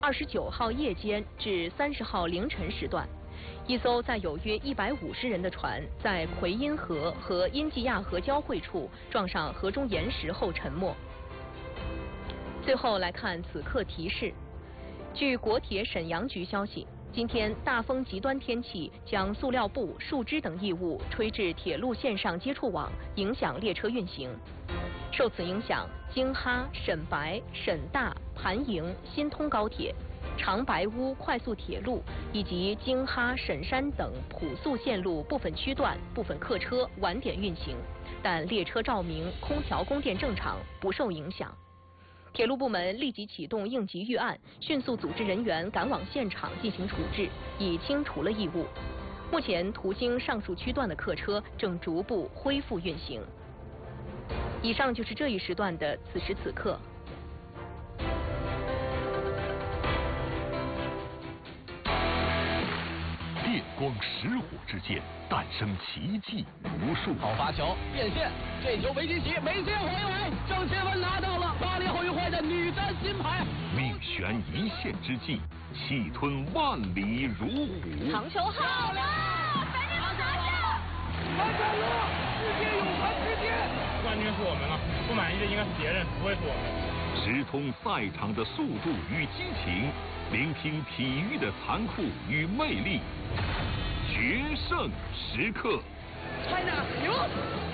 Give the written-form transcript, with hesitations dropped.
29号夜间至30号凌晨时段，一艘载有约150人的船在奎因河和因济亚河交汇处撞上河中岩石后沉没。最后来看此刻提示，据国铁沈阳局消息，今天大风极端天气将塑料布、树枝等异物吹至铁路线上接触网，影响列车运行。受此影响，京哈、沈白、沈大、盘营、新通高铁、长白乌快速铁路以及京哈、沈山等普速线路部分区段、部分客车晚点运行，但列车照明、空调供电正常，不受影响。铁路部门立即启动应急预案，迅速组织人员赶往现场进行处置，已清除了异物。目前途经上述区段的客车正逐步恢复运行。以上就是这一时段的此时此刻。 电光石火之间，诞生奇迹无数。 好发球变线，这球没进起，没接回围，郑钦文拿到了巴黎奥运会的女单金牌。 命悬一线之际，气吞万里如虎。 长球好了，赶紧拿下！ 完成了，世界泳坛之巅。 冠军是我们了，不满意的应该是别人，不会是我们。 直通赛场的速度与激情，聆听体育的残酷与魅力，决胜时刻。 China 赢。